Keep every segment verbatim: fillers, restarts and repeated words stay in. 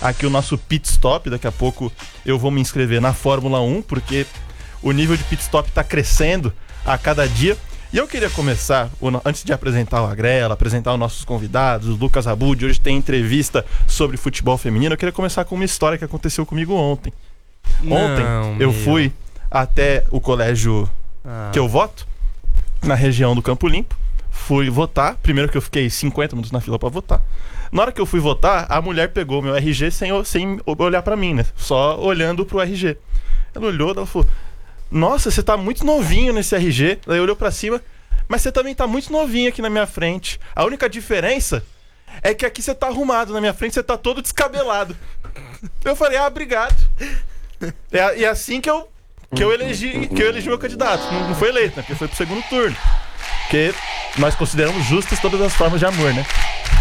aqui o nosso pit stop. Daqui a pouco eu vou me inscrever na Fórmula um, porque o nível de pit stop tá crescendo a cada dia. E eu queria começar, antes de apresentar o Agrela, apresentar os nossos convidados, o Lucas Abud, hoje tem entrevista sobre futebol feminino. Eu queria começar com uma história que aconteceu comigo ontem. Não, ontem eu meu. fui até o colégio Ah. que eu voto, na região do Campo Limpo. Fui votar, primeiro que eu fiquei cinquenta minutos na fila pra votar. Na hora que eu fui votar, a mulher pegou meu R G sem, sem olhar pra mim, né? Só olhando pro R G. Ela olhou, ela falou: nossa, você tá muito novinho nesse R G. Daí olhou pra cima: mas você também tá muito novinho aqui na minha frente. A única diferença é que aqui você tá arrumado, na minha frente você tá todo descabelado. Eu falei: ah, obrigado. É, e é assim que eu, que eu elegi que eu elegi meu candidato. Não, não foi eleito, né? Porque foi pro segundo turno. Porque nós consideramos justas todas as formas de amor, né?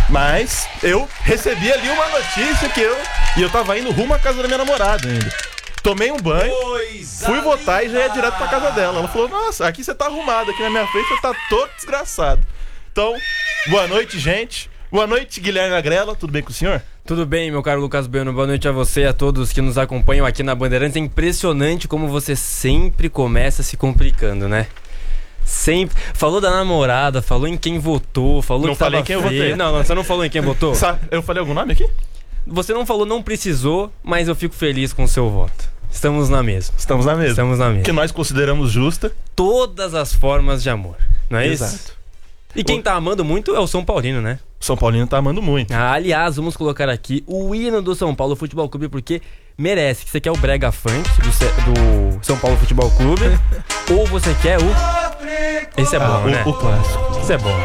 Mas eu recebi ali uma notícia que eu... E eu tava indo rumo à casa da minha namorada ainda. Tomei um banho, fui votar e já ia direto pra casa dela. Ela falou: nossa, aqui você tá arrumado, aqui na minha frente você tá todo desgraçado. Então, boa noite, gente. Boa noite, Guilherme Agrela. Tudo bem com o senhor? Tudo bem, meu caro Lucas Bueno. Boa noite a você e a todos que nos acompanham aqui na Bandeirantes. É impressionante como você sempre começa se complicando, né? Sempre. Falou da namorada, falou em quem votou, falou Não que tava falei quem eu feio. votei. Não, não, você não falou em quem votou? Sa- Eu falei algum nome aqui? Você não falou, não precisou, mas eu fico feliz com o seu voto. Estamos na mesma. Estamos na mesma. Estamos na mesma. Que nós consideramos justa. Todas as formas de amor, não é Exato. isso? E quem tá amando muito é o São Paulino, né? São Paulino tá amando muito. Ah, aliás, vamos colocar aqui o hino do São Paulo Futebol Clube, porque merece. Você quer o brega funk do, Ce- do São Paulo Futebol Clube, ou você quer o... Esse é bom, Ah, o- né? o clássico. Esse é bom.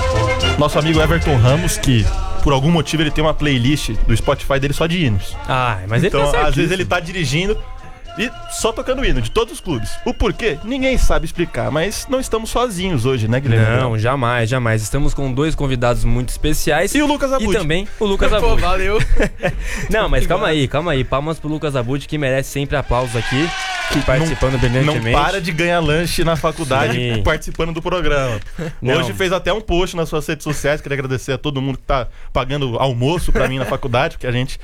Nosso amigo Everton Ramos, que por algum motivo ele tem uma playlist do Spotify dele só de hinos. Ah, mas ele Então, tá às vezes certíssimo. ele tá dirigindo e só tocando hino de todos os clubes. O porquê, ninguém sabe explicar, mas não estamos sozinhos hoje, né, Guilherme? Não, jamais, jamais. Estamos com dois convidados muito especiais. E o Lucas Abud. E também o Lucas Pô, Abud. valeu. Não, mas calma aí, calma aí. Palmas pro Lucas Abud, que merece sempre aplausos aqui, participando Não brilhantemente. para de ganhar lanche na faculdade Sim. participando do programa. Não. Hoje fez até um post nas suas redes sociais. Queria agradecer a todo mundo que tá pagando almoço pra mim na faculdade, porque a gente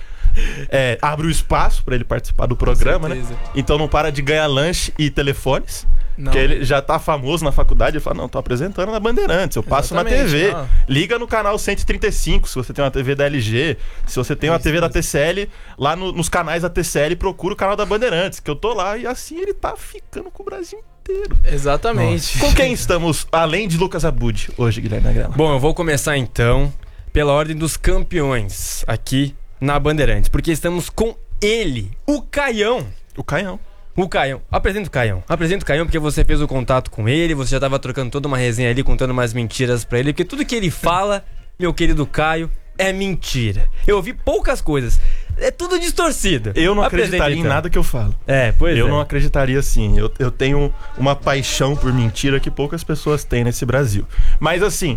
é, abre o espaço pra ele participar do programa, né? certeza. Então não para de ganhar lanche e telefones. Não. Porque ele já tá famoso na faculdade. Ele fala: não, tô apresentando na Bandeirantes, eu passo Exatamente, na T V. não. Liga no canal cento e trinta e cinco, se você tem uma T V da L G. Se você tem uma Isso T V da mesmo. T C L, lá no- nos canais da T C L, procura o canal da Bandeirantes, que eu tô lá. E assim ele tá ficando com o Brasil inteiro. Exatamente. Com quem estamos, além de Lucas Abud, hoje, Guilherme Agrela? Bom, eu vou começar então pela ordem dos campeões aqui na Bandeirantes, porque estamos com ele, o Caião. O Caião. O Caião. Apresenta o Caião. Apresenta o Caião porque você fez o contato com ele, você já tava trocando toda uma resenha ali, contando umas mentiras pra ele, porque tudo que ele fala, meu querido Caio, é mentira. Eu ouvi poucas coisas. É tudo distorcido. Eu não Apresenta, acreditaria em então. nada que eu falo. É, pois Eu é. não acreditaria assim. Eu, eu tenho uma paixão por mentira que poucas pessoas têm nesse Brasil. Mas assim,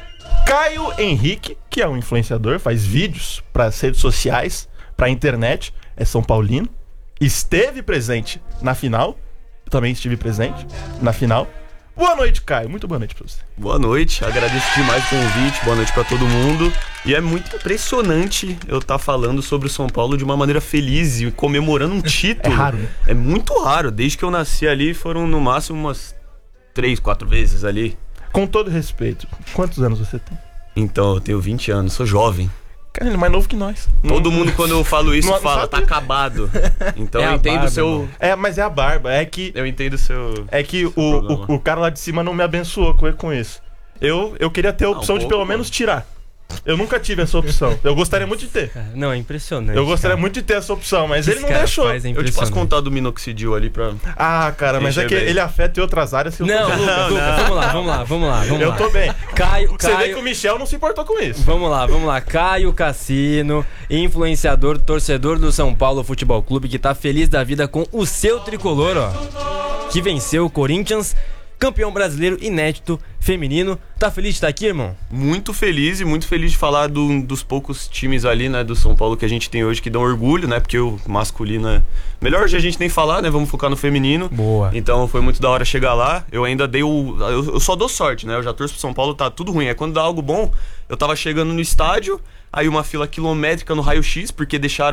Caio Henrique, que é um influenciador, faz vídeos para as redes sociais, pra internet, é São Paulino, esteve presente na final. Eu também estive presente na final. Boa noite, Caio. Muito boa noite pra você. Boa noite, agradeço demais o convite, boa noite pra todo mundo. E é muito impressionante eu estar falando sobre o São Paulo de uma maneira feliz e comemorando um título. É raro, né? É muito raro, desde que eu nasci ali foram no máximo umas três, quatro vezes ali. Com todo respeito, quantos anos você tem? Então, eu tenho vinte anos, sou jovem. Cara, ele é mais novo que nós. Todo Não- mundo quando eu falo isso Não- não fala, sabe? tá acabado. Então É eu a entendo barba, o seu... irmão. É, mas é a barba. É que Eu entendo o seu... É que o, problema. o, o cara lá de cima não me abençoou com, com isso. Eu, eu queria ter a Ah, um opção de pouco, pelo mano. menos tirar. Eu nunca tive essa opção. Eu gostaria muito de ter. Cara, não, é impressionante. Eu gostaria cara. muito de ter essa opção, mas Que ele esse não cara deixou. faz é Eu te posso impressionante. contar do minoxidil ali pra... Ah, cara, mas Deixa é que bem. ele afeta em outras áreas. que eu tô Não, bem. Lucas, Não, Lucas, não. vamos lá, vamos lá, vamos lá, vamos Eu lá. tô bem. Caio, Você vê que Caio, o Michel não se importou com isso. vamos lá, vamos lá. Caio Cassino, influenciador, torcedor do São Paulo Futebol Clube, que tá feliz da vida com o seu tricolor, ó. Que venceu o Corinthians, campeão brasileiro inédito feminino. Tá feliz de estar aqui, irmão? Muito feliz e muito feliz de falar do- dos poucos times ali, né, do São Paulo que a gente tem hoje que dão orgulho, né, porque o masculino é... Melhor de a gente nem falar, né, vamos focar no feminino. Boa. Então foi muito da hora chegar lá. Eu ainda dei o... Eu, eu só dou sorte, né, eu já torço pro São Paulo, tá tudo ruim. É quando dá algo bom, eu tava chegando no estádio, aí uma fila quilométrica no raio-x, porque deixaram